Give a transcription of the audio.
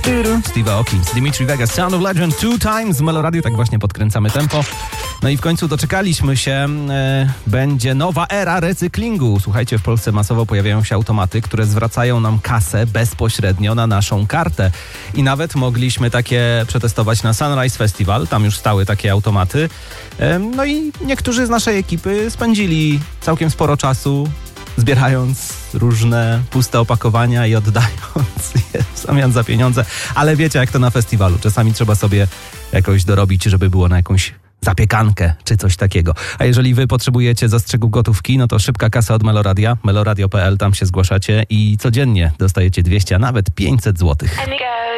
Steve Aoki, Dimitri Vegas, Sound of Legend, Two Times w Melo Radio, tak właśnie podkręcamy tempo. No i w końcu doczekaliśmy się, będzie nowa era recyklingu. Słuchajcie, w Polsce masowo pojawiają się automaty, które zwracają nam kasę bezpośrednio na naszą kartę. I nawet mogliśmy takie przetestować na Sunrise Festival, tam już stały takie automaty. No i niektórzy z naszej ekipy spędzili całkiem sporo czasu zbierając różne puste opakowania i oddając je w zamian za pieniądze. Ale wiecie, jak to na festiwalu. Czasami trzeba sobie jakoś dorobić, żeby było na jakąś zapiekankę czy coś takiego. A jeżeli wy potrzebujecie zastrzyku gotówki, no to szybka kasa od Meloradia, meloradio.pl, tam się zgłaszacie i codziennie dostajecie 200, a nawet 500 złotych.